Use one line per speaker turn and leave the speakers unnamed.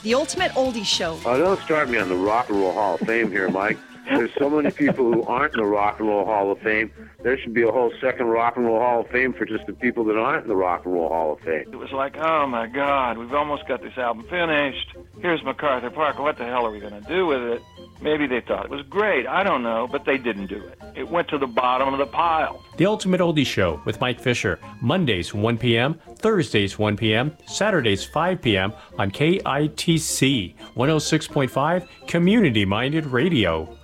The Ultimate Oldie Show.
Oh, don't start me on the Rock and Roll Hall of Fame here, Mike. There's so many people who aren't in the Rock and Roll Hall of Fame. There should be a whole second Rock and Roll Hall of Fame for just the people that aren't in the Rock and Roll Hall of Fame.
It was like, oh my God, we've almost got this album finished. Here's MacArthur Park. What the hell are we going to do with it? Maybe they thought it was great. I don't know, but they didn't do it. It went to the bottom of the pile.
The Ultimate Oldie Show with Mike Fisher. Mondays, 1 p.m., Thursdays, 1 p.m., Saturdays, 5 p.m. on KITC 106.5 Community Minded Radio.